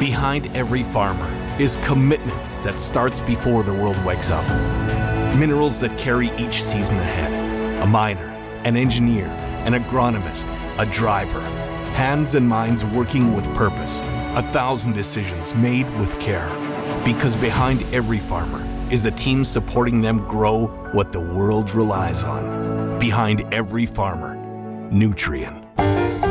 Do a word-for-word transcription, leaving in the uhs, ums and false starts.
Behind every farmer is commitment that starts before the world wakes up. Minerals that carry each season ahead. A miner, an engineer, an agronomist, a driver. Hands and minds working with purpose. A thousand decisions made with care. Because behind every farmer is a team supporting them grow what the world relies on. Behind every farmer, Nutrien.